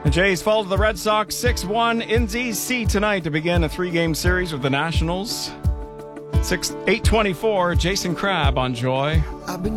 The Jays fall to the Red Sox 6-1 in D.C. tonight to begin a 3-game series with the Nationals. 8:24, Jason Crabb on Joy.